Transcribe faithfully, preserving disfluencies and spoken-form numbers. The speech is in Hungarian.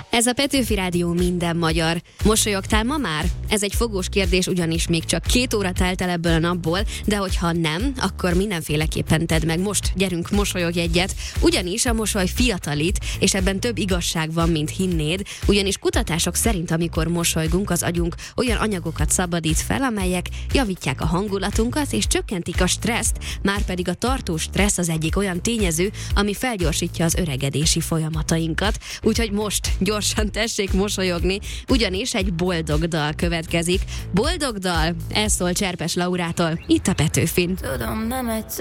Ez a Petőfi Rádió minden magyar. Mosolyogtál ma már? Ez egy fogós kérdés, ugyanis még csak két óra telt el ebből a napból, de hogyha nem, akkor mindenféleképpen tedd meg. Most gyerünk, mosolyogj egyet, ugyanis a mosoly fiatalít, és ebben több igazság van, mint hinnéd, ugyanis kutatások szerint, amikor mosolygunk, az agyunk olyan anyagokat szabadít fel, amelyek javítják a hangulatunkat, és csökkentik a stresszt, márpedig a tartós stressz az egyik olyan tényező, ami felgyorsítja az öregedési folyamatainkat. Úgyhogy most gyorsan tessék mosolyogni, ugyanis egy boldog dal következik. Boldog dal, ez szól Cserpes Laurától, itt a Petőfin. Tudom, nem egyszer